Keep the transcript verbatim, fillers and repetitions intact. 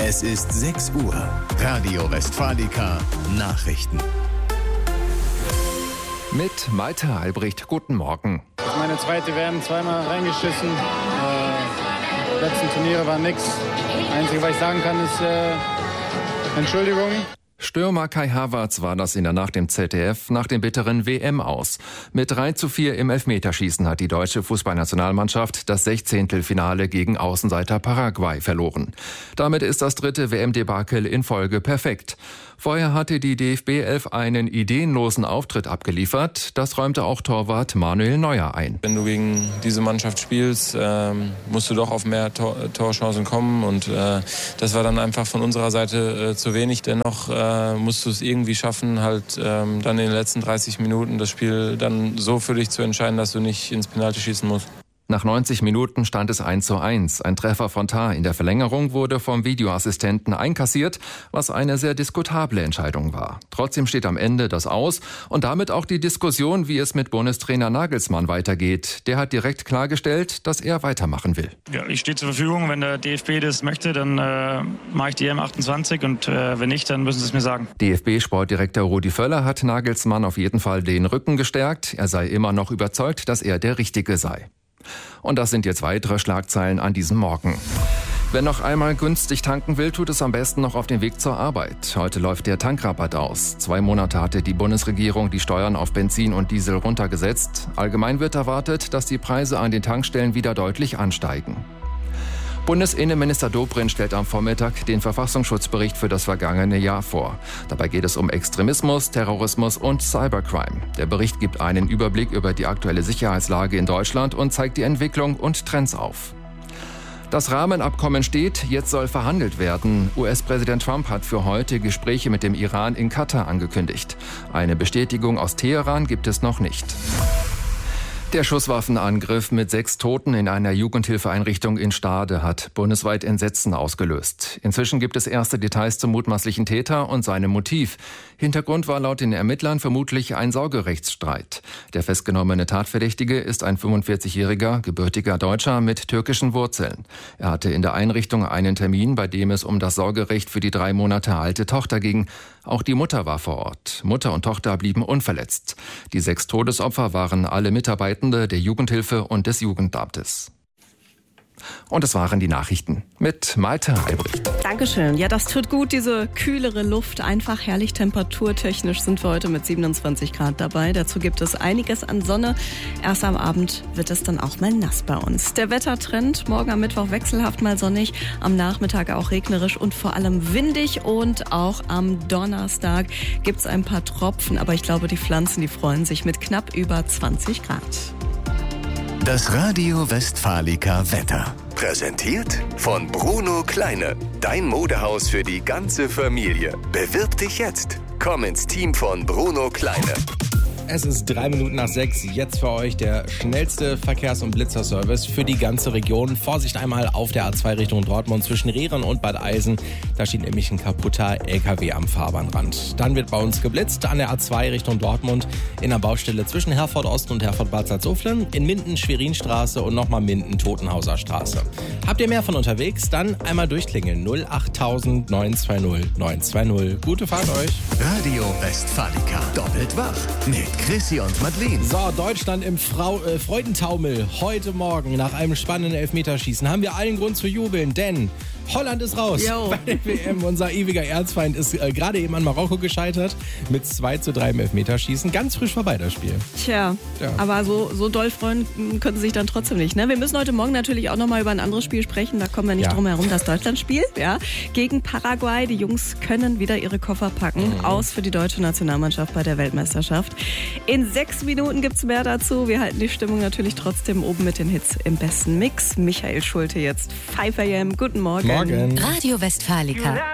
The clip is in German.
Es ist sechs Uhr. Radio Westfalica Nachrichten. Mit Malte Albrecht, guten Morgen. Das ist meine zweite W M, zweimal reingeschissen. Äh, die letzten Turniere waren nix. Das Einzige, was ich sagen kann, ist äh, Entschuldigung. Stürmer Kai Havertz war das in der Nacht im Z D F nach dem bitteren W M aus. Mit drei zu vier im Elfmeterschießen hat die deutsche Fußballnationalmannschaft das Sechzehntelfinale gegen Außenseiter Paraguay verloren. Damit ist das dritte W M-Debakel in Folge perfekt. Vorher hatte die D F B elf einen ideenlosen Auftritt abgeliefert. Das räumte auch Torwart Manuel Neuer ein. Wenn du gegen diese Mannschaft spielst, ähm, musst du doch auf mehr Tor- Torchancen kommen. Und äh, das war dann einfach von unserer Seite äh, zu wenig. Dennoch äh, musst du es irgendwie schaffen, halt ähm, dann in den letzten dreißig Minuten das Spiel dann so für dich zu entscheiden, dass du nicht ins Penalty schießen musst. Nach neunzig Minuten stand es eins zu eins. Ein Treffer von Tah in der Verlängerung wurde vom Videoassistenten einkassiert, was eine sehr diskutable Entscheidung war. Trotzdem steht am Ende das Aus und damit auch die Diskussion, wie es mit Bundestrainer Nagelsmann weitergeht. Der hat direkt klargestellt, dass er weitermachen will. Ja, ich stehe zur Verfügung. Wenn der D F B das möchte, dann äh, mache ich die E M achtundzwanzig und äh, wenn nicht, dann müssen sie es mir sagen. D F B-Sportdirektor Rudi Völler hat Nagelsmann auf jeden Fall den Rücken gestärkt. Er sei immer noch überzeugt, dass er der Richtige sei. Und das sind jetzt weitere Schlagzeilen an diesem Morgen. Wer noch einmal günstig tanken will, tut es am besten noch auf dem Weg zur Arbeit. Heute läuft der Tankrabatt aus. Zwei Monate hatte die Bundesregierung die Steuern auf Benzin und Diesel runtergesetzt. Allgemein wird erwartet, dass die Preise an den Tankstellen wieder deutlich ansteigen. Bundesinnenminister Dobrindt stellt am Vormittag den Verfassungsschutzbericht für das vergangene Jahr vor. Dabei geht es um Extremismus, Terrorismus und Cybercrime. Der Bericht gibt einen Überblick über die aktuelle Sicherheitslage in Deutschland und zeigt die Entwicklung und Trends auf. Das Rahmenabkommen steht, jetzt soll verhandelt werden. U S-Präsident Trump hat für heute Gespräche mit dem Iran in Katar angekündigt. Eine Bestätigung aus Teheran gibt es noch nicht. Der Schusswaffenangriff mit sechs Toten in einer Jugendhilfeeinrichtung in Stade hat bundesweit Entsetzen ausgelöst. Inzwischen gibt es erste Details zum mutmaßlichen Täter und seinem Motiv. Hintergrund war laut den Ermittlern vermutlich ein Sorgerechtsstreit. Der festgenommene Tatverdächtige ist ein fünfundvierzigjähriger, gebürtiger Deutscher mit türkischen Wurzeln. Er hatte in der Einrichtung einen Termin, bei dem es um das Sorgerecht für die drei Monate alte Tochter ging. Auch die Mutter war vor Ort. Mutter und Tochter blieben unverletzt. Die sechs Todesopfer waren alle Mitarbeitende der Jugendhilfe und des Jugendamtes. Und das waren die Nachrichten mit Malte Albrecht. Dankeschön. Ja, das tut gut, diese kühlere Luft. Einfach herrlich temperaturtechnisch sind wir heute mit siebenundzwanzig Grad dabei. Dazu gibt es einiges an Sonne. Erst am Abend wird es dann auch mal nass bei uns. Der Wettertrend, morgen am Mittwoch wechselhaft mal sonnig, am Nachmittag auch regnerisch und vor allem windig. Und auch am Donnerstag gibt es ein paar Tropfen. Aber ich glaube, die Pflanzen, die freuen sich mit knapp über zwanzig Grad. Das Radio Westfalica Wetter. Präsentiert von Bruno Kleine. Dein Modehaus für die ganze Familie. Bewirb dich jetzt. Komm ins Team von Bruno Kleine. Es ist drei Minuten nach sechs. Jetzt für euch der schnellste Verkehrs- und Blitzerservice für die ganze Region. Vorsicht einmal auf der A zwei Richtung Dortmund zwischen Rehren und Bad Eisen. Da steht nämlich ein kaputter L K W am Fahrbahnrand. Dann wird bei uns geblitzt an der A zwei Richtung Dortmund in der Baustelle zwischen Herford Ost und Herford Bad Salzuflen, in Minden Schwerinstraße und nochmal Minden Totenhauser Straße. Habt ihr mehr von unterwegs? Dann einmal durchklingeln. null acht null null neun zwei null neun zwei null. Gute Fahrt euch. Radio Westfalica. Doppelt wach. Mit Chrissy und Madeleine. So, Deutschland im Frau, äh, Freudentaumel. Heute Morgen nach einem spannenden Elfmeterschießen haben wir allen Grund zu jubeln, denn Holland ist raus Yo. bei der W M. Unser ewiger Erzfeind ist äh, gerade eben an Marokko gescheitert mit zwei zu drei im Elfmeterschießen. Ganz frisch vorbei das Spiel. Tja, Ja. aber so, so doll freuen können sie sich dann trotzdem nicht. Ne? Wir müssen heute Morgen natürlich auch nochmal über ein anderes Spiel sprechen. Da kommen wir nicht Ja. drum herum, das Deutschland spielt. Ja? Gegen Paraguay. Die Jungs können wieder ihre Koffer packen. Mhm. Aus für die deutsche Nationalmannschaft bei der Weltmeisterschaft. In sechs Minuten gibt es mehr dazu. Wir halten die Stimmung natürlich trotzdem oben mit den Hits im besten Mix. Michael Schulte jetzt. five a m. Guten Morgen. Morgen. Radio Westfalica.